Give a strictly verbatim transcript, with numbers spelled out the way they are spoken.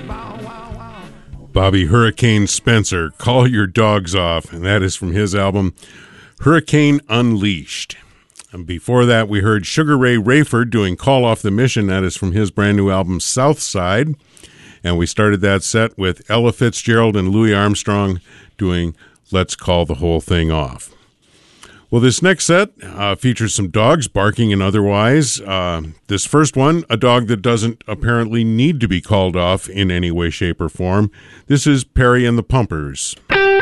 Bobby Hurricane Spencer, Call Your Dogs Off, and that is from his album Hurricane Unleashed. And before that, we heard Sugar Ray Rayford doing Call Off the Mission. That is from his brand new album South Side. And we started that set with Ella Fitzgerald and Louis Armstrong doing Let's Call the Whole Thing Off. Well, this next set uh, features some dogs barking and otherwise. Uh, this first one, a dog that doesn't apparently need to be called off in any way, shape, or form. This is Perry and the Pumpers.